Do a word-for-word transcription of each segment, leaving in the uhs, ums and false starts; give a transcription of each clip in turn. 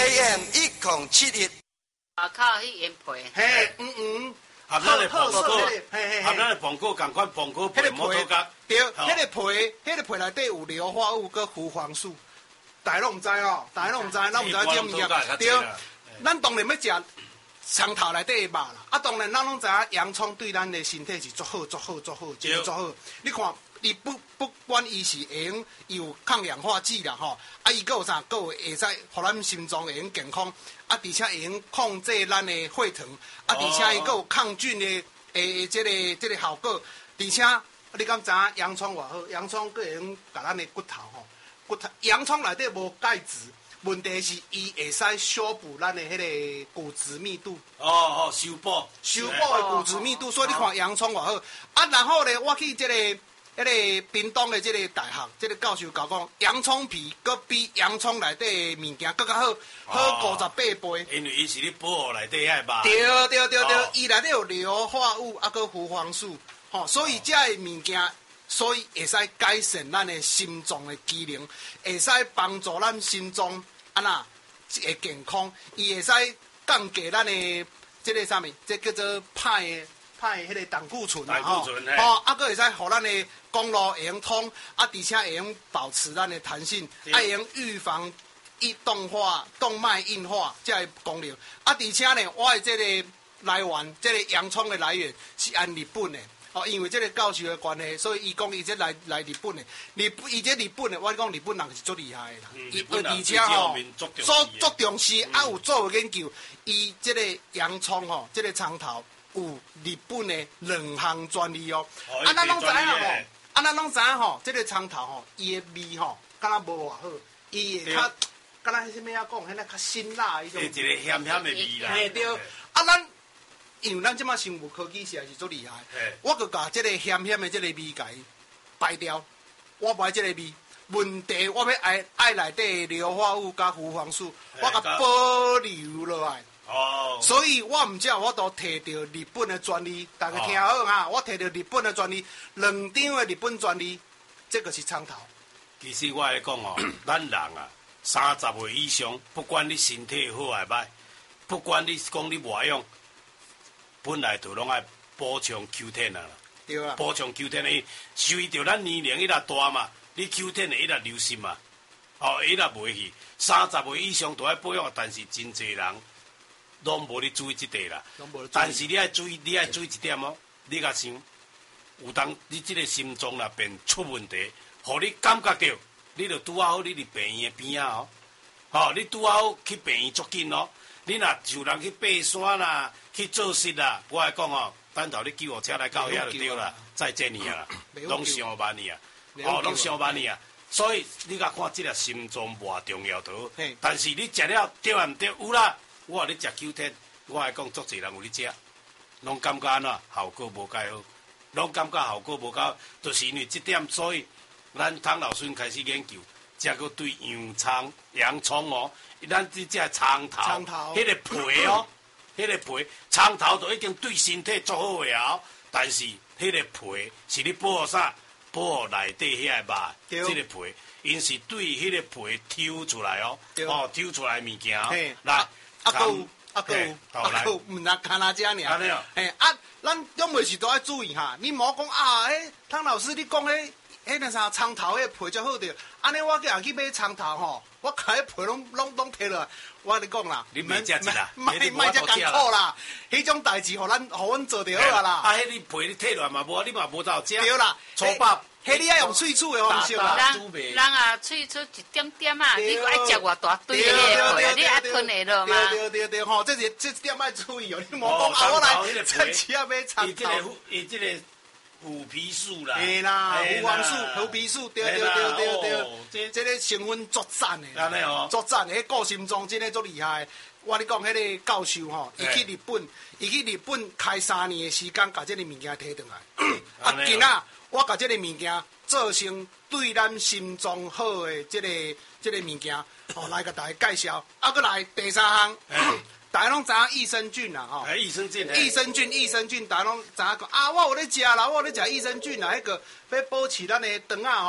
A M 一零七一。 外口迄烟皮， 嘿，嗯嗯。 合咱的苹果， 嘿嘿合咱的苹果，共款苹果皮摩托甲。 对，迄个皮，迄个皮内底有硫化物跟胡黄素，大家拢唔知哦，大家拢唔知，咱唔知这物件。对，咱当然要食葱头内底的肉啦。啊，当然咱拢知影洋葱对咱的身体是足好、足好、足好，真足好。你看，伊不不管伊是会用有抗氧化剂啦吼，啊，伊佫有啥，佫有会使互咱心脏会用健康。啊，而且会用控制咱的血糖，啊，而且伊佫有抗菌的诶，即、这个即、这个效果。而且你敢知影洋葱偌好？洋葱佫会用甲咱的骨头吼，骨头洋葱内底无钙质，问题是伊会使修补咱的迄个骨质密度。 哦哦，修补修补的骨质密度，所以你看洋葱偌好。啊，然后呢，我去即、这个。迄个屏东的即个大学，即、这个教授甲讲，洋葱皮佮比洋葱内底的物件更较好，好五十八倍。 因为伊是咧保护内底遐肉。 对对对对，伊内底有硫化物，啊，佮胡黄素，吼、哦，所以这个物件，所以会使改善咱的心脏的机能，会使帮助咱心脏安那会健康，伊会使降低咱的即个啥物，这叫做歹的。歹迄个胆固醇啦吼，哦，啊，佫会使互咱的公路会用通，啊，而且会用保持咱的弹性，啊，会用预防易动化、动脉硬化这个功能，啊，而且呢，我的这个来源，这个洋葱的来源是按日本的，哦，因为这个教授的关系，所以伊讲伊这来来日本的，日伊这日本的，我讲日本人是足厉害的啦，伊、嗯、而且吼，做足重视，嗯、啊有做研究，伊这个洋葱吼，这个葱头。有日本的两项专利哦，啊，咱拢知影吼，啊，咱拢知影吼，这个葱头吼，伊的味吼，敢若无偌好，伊会较，敢若迄什么啊讲，迄个较辛辣迄种， 一个咸咸的味啦。 嘿对，啊，咱因为咱即马生物科技实在是足厉害，我佮甲这个咸咸的这个味甲伊排掉，我不爱这个味。问题我要爱爱内底硫化物加胡黄素，我甲保留落来。哦，所以我唔只我都摕到日本的专利，大家听好哈，我摕到日本的专利，两张的日本专利，这个是葱头。 其实我来讲哦，咱人啊，三十岁以上，不管你身体好还歹，不管你讲你外用，本来就拢爱补充 Q 十 啊， 对啊， 补充 Q 十 呢，随着咱年龄一直大嘛，你 Q 十 会一直流失嘛，哦，一直袂去，三十岁以上都爱保养，但是真侪人。拢无咧注意即块啦，但是你爱注意，你爱注意一点哦。你甲想，有当你即个心脏若变出问题，互你感觉到，你着拄好，你伫病院的边仔哦，吼、哦，你拄好去病院足紧哦。你若就人去爬山啦，去做事啦，我来讲哦，等头你救护车来到遐就对啦，再见你啊，拢上万你啊，哦，拢上万你啊。所以你甲看即个心脏偌重要着，但是你食了对啊毋对？有啦。我话你食 Q 十，我来讲，足侪人有咧食，拢感觉安怎效果无介好，拢感觉效果无够好，就是因为即点，所以咱汤老师开始研究，才个对洋葱、洋葱哦，咱即只葱头，迄个皮哦，迄个皮，葱头就已经对身体足好个啊，但是迄个皮是咧保护啥？保护内底遐个肉，即个皮，因是对迄个皮抽出来哦，哦，抽出来物件哦，来。 啊，佫有，啊，佫有，啊，佫有，毋若干那只尔。 安尼哦。 嘿，啊，咱种袂是都爱注意哈。你莫讲啊，迄汤老师你讲迄迄个啥葱头迄皮才好着。安尼我叫人去买葱头吼，我甲迄皮拢拢拢摕落来。我跟你讲啦， 你免食一啦， 莫莫遮艰苦啦。迄种代志，互咱互阮做着好啊啦。 啊，迄你皮你摕落来嘛无，你嘛无得食。 对啦， 粗饱。 迄你爱用喙齿的方式啦。 人人啊，喙齿一点点啊，你爱食偌大堆的皮，你爱吞下落嘛。 对对对对吼，这是这点爱注意哦。你莫讲啊，我来趁钱啊买葱头。 伊这个伊这个虎皮素啦， 嘿啦，胡黄素、胡皮素，对对对对对，这这个成分足赞的， 安尼哦， 足赞的，迄顾心脏真的足厉害。我你讲迄个教授吼，伊去日本，伊去日本开三年的时间，把这个物件摕回来。啊，今仔我把这个物件做成对咱心脏好的这个这个物件，哦，来给大家介绍。啊，搁来第三项。大家拢知影益生菌啦，吼！ 益生菌， 益生菌，益生菌，大家拢知影讲啊，我有咧食啦，我有咧食益生菌啦，迄个要保持咱的肠啊，吼，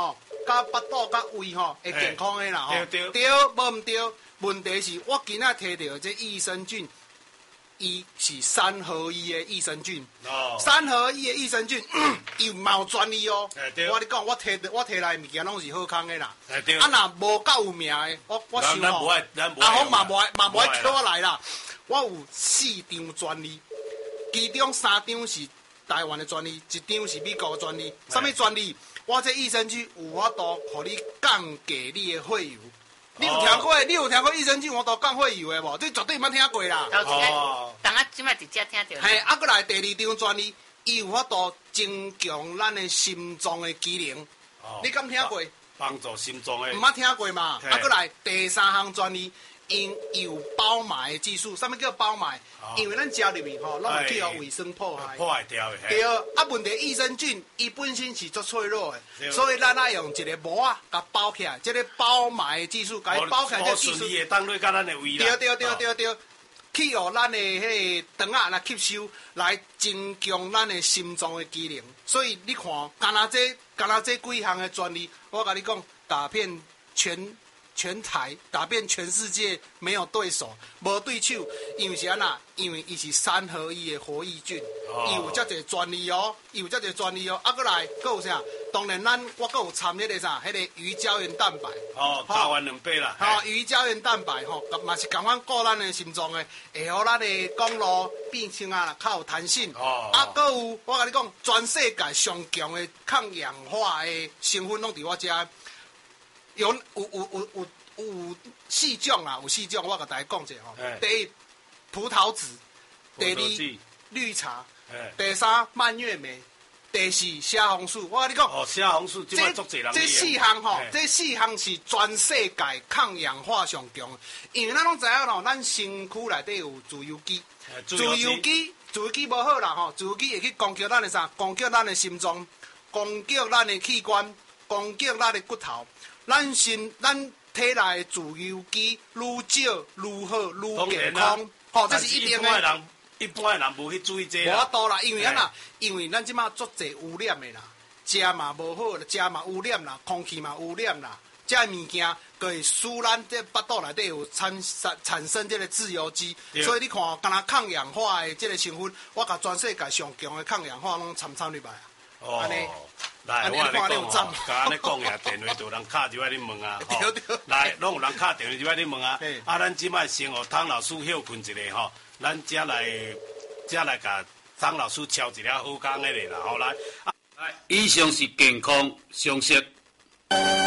甲巴肚、甲胃吼会健康的啦吼。 对对。 对，无毋对。问题是我今仔摕到这益生菌，伊是三合一的益生菌。哦。三合一的益生菌，伊有嘛有专利哦。哎对。我你讲，我摕我摕来物件拢是好康的啦。哎对。啊，若无够有名的，我我想吼，阿峰嘛无爱嘛无爱叫我来啦。我有四张专利，其中三张是台湾的专利，一张是美国的专利。什么专利？我这益生菌有法度，互你降低你的血油。你有听过？哦、你有听过益生菌有法度降血油的无？这绝对毋捌听过啦。 哦。等下即摆直接听到。 嘿，啊，过来第二张专利，伊有法度增强咱的心脏的机能。哦。你敢听过？ 帮助心脏的。毋捌听过嘛？啊，过来第三项专利。因有包埋的技术，什么叫包埋？哦、因为咱食入面吼，拢会去互卫生破坏。 破坏掉的。 对，啊，问题益生菌伊本身是足脆弱的，所以咱爱用一个膜啊，甲包起来，这个包埋的技术，甲伊包起来这技术。 顺利会当落甲咱的胃啦。 对对对对对，去互咱的迄个肠啊来吸收，来增强咱的心脏的机能。所以你看，干那这干那这几项的专利，我甲你讲，打遍全。全台打遍全世界没有对手，无对手，因为是安那？因为伊是三合一的活益菌，伊、哦、有遮侪专利哦，伊有遮侪专利哦。啊，过来，搁有啥？当然咱我搁有掺迄个啥，迄、那个鱼胶原蛋白。哦， 加完两倍啦。 吼、哦，鱼胶原蛋白吼，嘛是共款顾咱的心脏的，会互咱的公路变成啊较有弹性。哦。啊，搁有我甲你讲，全世界上强的抗氧化的成分拢伫我遮。有有有有有有四种啊，有四种，我甲大家讲者吼。第一，葡萄籽；第二，绿茶；第三，蔓越莓；第四，虾红素。我甲你讲， 哦，虾红素即摆足侪人这四项吼，这四项是全世界抗氧化上强。因为咱拢知影咯，咱身躯内底有自由基，自由基自由基无好啦吼，自由基会去攻击咱的啥？攻击咱的心脏，攻击咱的器官，攻击咱的骨头。咱身咱体内自由基愈少愈好愈健康，吼，这是一定的。一般人一般的人无去注意这个。 无多啦，因为安那，因为咱即马足侪污染的啦，食嘛无好，食嘛污染啦，空气嘛污染啦，这物件可会使咱这腹肚内底有产产产生这个自由基，所以你看，敢若抗氧化的这个成分，我甲全世界上强的抗氧化拢掺掺入来啊。哦。 来，我来讲吼，甲安尼讲呀，电话就有人敲入来你问啊，吼，来，拢有人敲电话入来你问啊，啊，咱即摆先互汤老师休困一下吼，咱才来，才来甲汤老师敲一了好讲的咧啦，吼来，来，以上是健康常识。